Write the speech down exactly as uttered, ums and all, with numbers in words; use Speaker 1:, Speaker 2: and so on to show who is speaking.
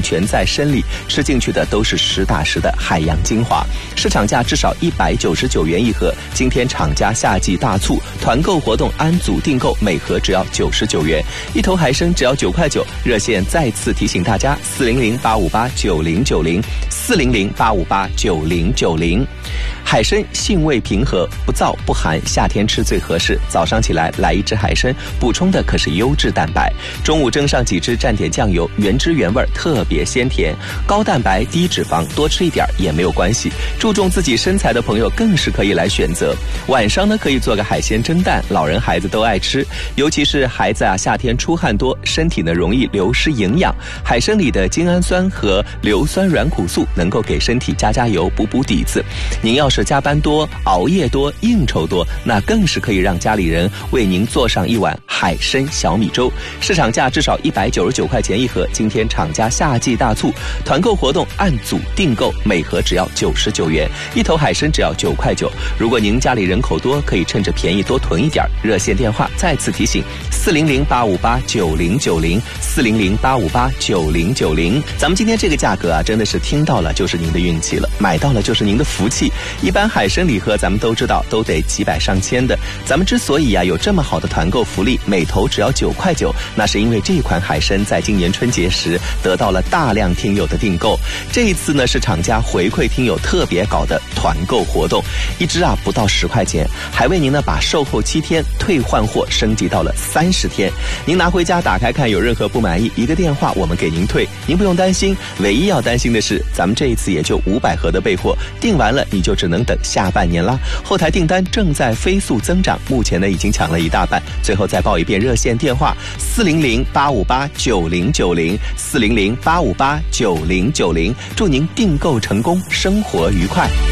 Speaker 1: 全在身里，吃进去的都是实打实的海洋精华。市场价至少一百九十九元一盒，今天厂家夏季大促团购活动，按组订购，每盒只要九十九元，一头海参只要九块九。热线再次提醒大家：四零零八五八九零九零，四零零八五八九零九零。海参性味平和，不燥不寒，夏天吃最合适。早上起来来一只海参，补充的可是优质蛋白。中午蒸上几只，蘸点酱油，原汁原味，特别鲜甜。高蛋白低脂肪，多吃一点也没有关系。注重自己身材的朋友更是可以来选择。晚上呢，可以做个海鲜蒸蛋，老人孩子都爱吃。尤其是孩子啊，夏天出汗多，身体呢容易流失营养。海参里的精氨酸和硫酸软骨素能够给身体加加油，补补底子。您要是加班多、熬夜多、应酬多，那更是可以让家里人为您做上一碗海参小米粥。市场价至少一百九十九块钱一盒，今天厂家夏季大促团购活动，按组订购，每盒只要九十九元，一头海参只要九块九。如果您家里人口多，可以趁着便宜多囤一点。热线电话再次提醒：四零零八五八九零九零，四零零八五八九零九零。咱们今天这个价格啊，真的是听到了就是您的运气了，买到了就是您的福气。一般海参礼盒咱们都知道都得几百上千的，咱们之所以啊有这么好的团购福利，每头只要九块九，那是因为这款海参在今年春节时得到了大量听友的订购。这一次呢是厂家回馈听友特别搞的团购活动，一只啊不到十块钱，还为您呢把售后七天退换货升级到了三十天。您拿回家打开看，有任何不满意，一个电话我们给您退，您不用担心。唯一要担心的是，咱们这一次也就五百盒的备货，订完了你就只能等下半年啦。后台订单正在飞速增长，目前呢已经抢了一大半。最后再报一遍热线电话：四零零八五八九零九零，四零零八五八九零九零。祝您订购成功，生活愉快。